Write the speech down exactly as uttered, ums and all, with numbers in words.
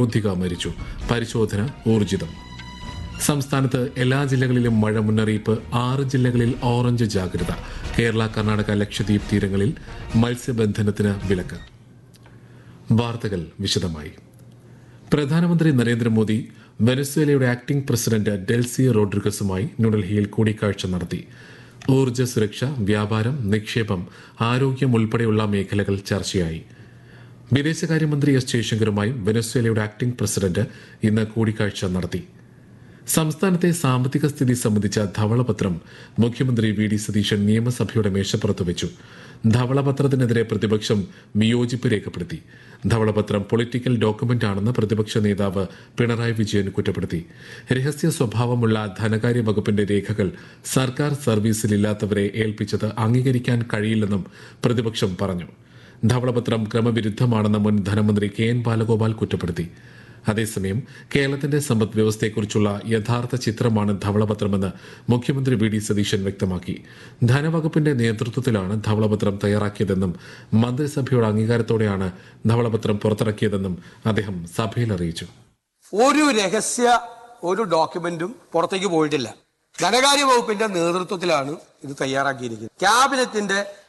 വയോധിക മരിച്ചു. പരിശോധന ഊർജിതം. സംസ്ഥാനത്ത് എല്ലാ ജില്ലകളിലും മഴ മുന്നറിയിപ്പ്. ആറ് ജില്ലകളിൽ ഓറഞ്ച് ജാഗ്രത. കേരള, കർണാടക, ലക്ഷദ്വീപ് തീരങ്ങളിൽ മത്സ്യബന്ധനത്തിന് വിലക്ക്. വാർത്തകൾ വിശദമായി. പ്രധാനമന്ത്രി നരേന്ദ്രമോദി വെനസ്വേലയുടെ ആക്ടിംഗ് പ്രസിഡന്റ് ഡെൽസി റോഡ്രിഗസുമായി ന്യൂഡൽഹിയിൽ കൂടിക്കാഴ്ച നടത്തി. ഊർജ്ജ സുരക്ഷ, വ്യാപാരം, നിക്ഷേപം, ആരോഗ്യം ഉൾപ്പെടെയുള്ള മേഖലകൾ ചർച്ചയായി. വിദേശകാര്യമന്ത്രി എസ് ജയശങ്കറുമായും വെനസ്വേലയുടെ ആക്ടിംഗ് പ്രസിഡന്റ് ഇന്ന് കൂടിക്കാഴ്ച നടത്തി. സംസ്ഥാനത്തെ സാമ്പത്തിക സ്ഥിതി സംബന്ധിച്ച ധവളപത്രം മുഖ്യമന്ത്രി വി ഡി സതീശൻ നിയമസഭയുടെ മേശപ്പുറത്ത് വെച്ചു. ധവളപത്രത്തിനെതിരെ പ്രതിപക്ഷം വിയോജിപ്പ് രേഖപ്പെടുത്തി. ധവളപത്രം പൊളിറ്റിക്കൽ ഡോക്യുമെന്റ് ആണെന്ന് പ്രതിപക്ഷ നേതാവ് പിണറായി വിജയൻ കുറ്റപ്പെടുത്തി. രഹസ്യ സ്വഭാവമുള്ള ധനകാര്യ വകുപ്പിന്റെ രേഖകൾ സർക്കാർ സർവീസിലില്ലാത്തവരെ ഏൽപ്പിച്ചത് അംഗീകരിക്കാൻ കഴിയില്ലെന്നും പ്രതിപക്ഷം പറഞ്ഞു. ധവളപത്രം ക്രമവിരുദ്ധമാണെന്ന് മുൻ ധനമന്ത്രി കെ എൻ ബാലഗോപാൽ കുറ്റപ്പെടുത്തി. അതേസമയം കേരളത്തിന്റെ സമ്പദ് വ്യവസ്ഥയെക്കുറിച്ചുള്ള യഥാർത്ഥ ചിത്രമാണ് ധവളപത്രമെന്ന് മുഖ്യമന്ത്രി വി ഡി സതീശൻ വ്യക്തമാക്കി. ധനവകുപ്പിന്റെ നേതൃത്വത്തിലാണ് ധവളപത്രം തയ്യാറാക്കിയതെന്നും മന്ത്രിസഭയുടെ അംഗീകാരത്തോടെയാണ് ധവളപത്രം പുറത്തിറക്കിയതെന്നും അദ്ദേഹം സഭയിൽ അറിയിച്ചു. ഒരു രഹസ്യ ഒരു ഡോക്യുമെന്റും പുറത്തേക്ക് പോയിട്ടില്ല. ധനകാര്യ വകുപ്പിന്റെ നേതൃത്വത്തിലാണ് ഇത് തയ്യാറാക്കിയിരിക്കുന്നത്. ക്യാബിനറ്റിന്റെ